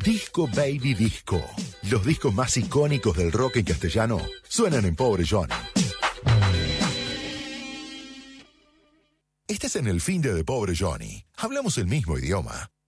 Disco Baby Disco. Los discos más icónicos del rock en castellano suenan en Pobre Johnny. Estás en el fin de Pobre Johnny. Hablamos el mismo idioma.